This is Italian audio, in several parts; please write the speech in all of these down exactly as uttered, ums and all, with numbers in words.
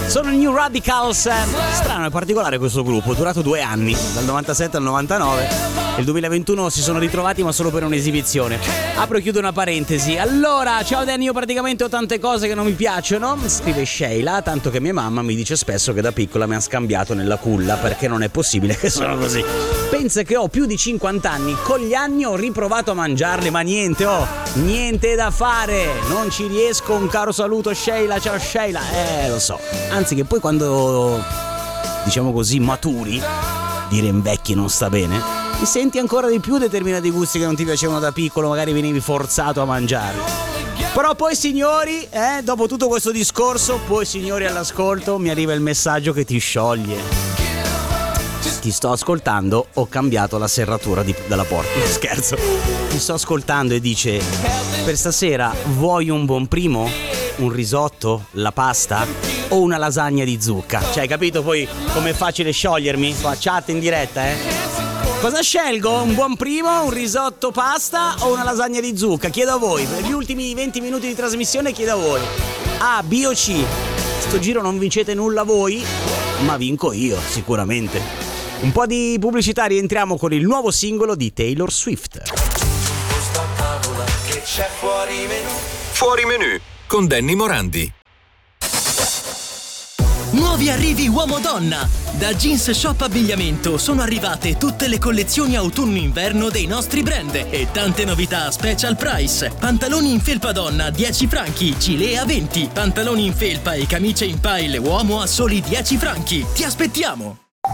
Sono i New Radicals. Strano e particolare questo gruppo, durato due anni, dal novantasette al novantanove. Nel duemilaventuno si sono ritrovati, ma solo per un'esibizione. Apro e chiudo una parentesi. Allora, ciao Danny, io praticamente ho tante cose che non mi piacciono, scrive Sheila, tanto che mia mamma mi dice spesso che da piccola mi ha scambiato nella culla, perché non è possibile che sono così. Pensa che ho più di cinquanta anni, con gli anni ho riprovato a mangiarli, ma niente, oh, niente da fare, non ci riesco. Un caro saluto Sheila, ciao Sheila. Eh, lo so, anzi che poi quando, diciamo così, maturi, dire invecchi non sta bene, ti senti ancora di più determinati gusti che non ti piacevano da piccolo, magari venivi forzato a mangiarli. Però poi signori, eh, dopo tutto questo discorso, poi signori all'ascolto, mi arriva il messaggio che ti scioglie. Ti sto ascoltando, ho cambiato la serratura di, della porta. No, scherzo. Ti sto ascoltando e dice: per stasera vuoi un buon primo? Un risotto? La pasta? O una lasagna di zucca? Cioè, hai capito poi com'è facile sciogliermi? Fa chat in diretta, eh? Cosa scelgo? Un buon primo, un risotto pasta o una lasagna di zucca? Chiedo a voi. Per gli ultimi venti minuti di trasmissione chiedo a voi. A, B o C? Sto giro non vincete nulla voi, ma vinco io, sicuramente. Un po' di pubblicità, rientriamo con il nuovo singolo di Taylor Swift. Fuori menù con Danny Morandi. Nuovi arrivi uomo-donna. Da Jeans Shop Abbigliamento sono arrivate tutte le collezioni autunno-inverno dei nostri brand e tante novità a special price. Pantaloni in felpa donna dieci franchi, gilet a venti. Pantaloni in felpa e camicie in pile uomo a soli dieci franchi. Ti aspettiamo!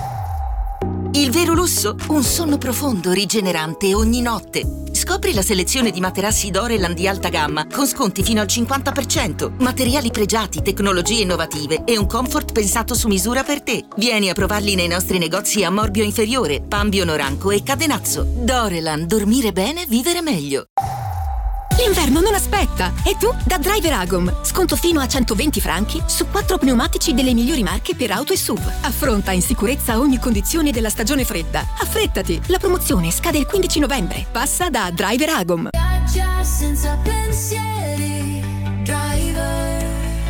Il vero lusso? Un sonno profondo, rigenerante ogni notte. Scopri la selezione di materassi Doreland di alta gamma con sconti fino al cinquanta per cento. Materiali pregiati, tecnologie innovative e un comfort pensato su misura per te. Vieni a provarli nei nostri negozi a Morbio Inferiore, Pambio Noranco e Cadenazzo. Doreland, dormire bene, vivere meglio. L'inverno non aspetta! E tu? Da Driver Agom. Sconto fino a centoventi franchi su quattro pneumatici delle migliori marche per auto e S U V. Affronta in sicurezza ogni condizione della stagione fredda. Affrettati! La promozione scade il quindici novembre. Passa da Driver Agom. Viaggia senza pensieri. Driver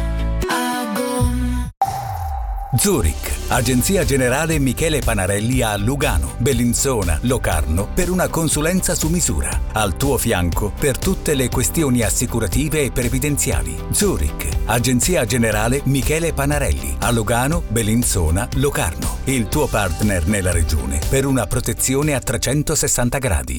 Agom. Zurich, Agenzia Generale Michele Panarelli a Lugano, Bellinzona, Locarno per una consulenza su misura. Al tuo fianco per tutte le questioni assicurative e previdenziali. Zurich, Agenzia Generale Michele Panarelli a Lugano, Bellinzona, Locarno. Il tuo partner nella regione per una protezione a trecentosessanta gradi.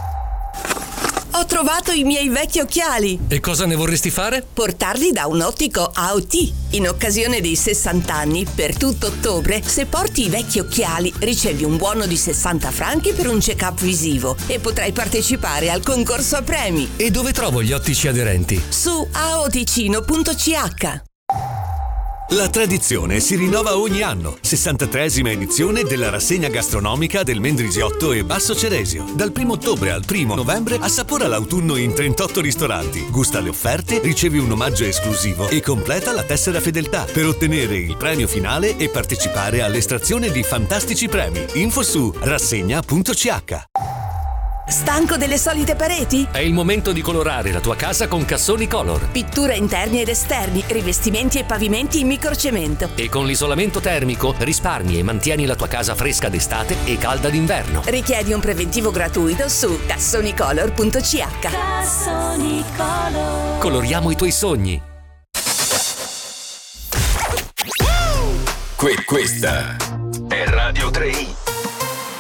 Ho trovato i miei vecchi occhiali. E cosa ne vorresti fare? Portarli da un ottico A O T. In occasione dei sessanta anni, per tutto ottobre, se porti i vecchi occhiali, ricevi un buono di sessanta franchi per un check-up visivo e potrai partecipare al concorso a premi. E dove trovo gli ottici aderenti? Su aoticino punto c h. La tradizione si rinnova ogni anno. sessantatreesima edizione della rassegna gastronomica del Mendrisiotto e Basso Ceresio. Dal primo ottobre al primo novembre assapora l'autunno in trentotto ristoranti. Gusta le offerte, ricevi un omaggio esclusivo e completa la tessera fedeltà per ottenere il premio finale e partecipare all'estrazione di fantastici premi. Info su rassegna punto c h. Stanco delle solite pareti? È il momento di colorare la tua casa con Cassoni Color. Pittura interni ed esterni, rivestimenti e pavimenti in microcemento. E con l'isolamento termico risparmi e mantieni la tua casa fresca d'estate e calda d'inverno. Richiedi un preventivo gratuito su cassonicolor punto c h. Cassoni Color. Coloriamo i tuoi sogni. Que- questa è Radio tre i.